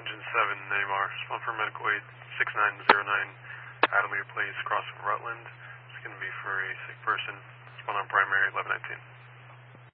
Engine 7, Neymar. Respond for medical aid 6909, Adelaide Place, crossing Rutland. It's going to be for a sick person. Respond on primary 1119.